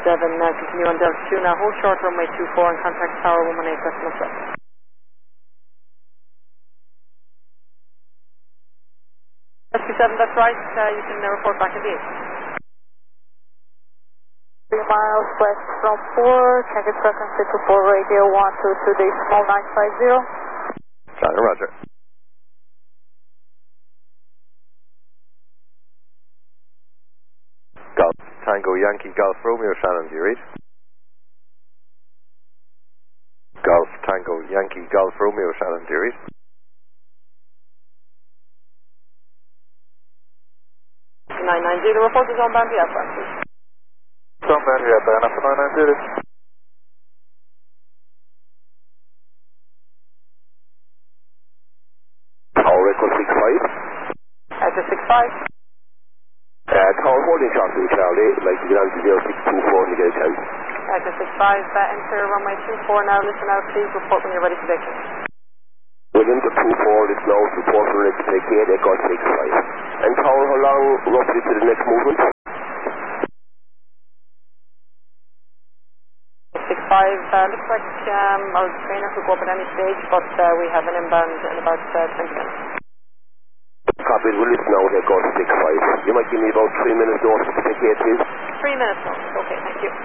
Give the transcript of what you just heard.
continue on Delta 2 now, hold short runway 24 and contact tower 118 decimal sub. SQ7, that's right, you can report back in the 8. 3 miles west from 4, check its frequency to 4 radio 122 950. China, roger. Golf Tango Yankee Golf Romeo Shannon, do you read? Golf Tango Yankee Golf Romeo Shannon, do you read? The report is on Bambi Alpha, please. Zone Bambi Alpha, Alpha 990. Tower Echo 65. Echo 65. Tower holding short to Charlie, like to get on to 0624 and get out. Echo 65, enter runway 24 now, listen out please, report when you're ready for takeoff. Williams at 24, listen out, report when ready to take 8, Echo 65. And Tower, how long roughly to the next movement? 65, looks like our trainer could go up at any stage, but we have an inbound in about 20 minutes. Copy, we'll listen now, Echo 65. You might give me about 3 minutes notice to take 8, please. 3 minutes notice, okay, thank you.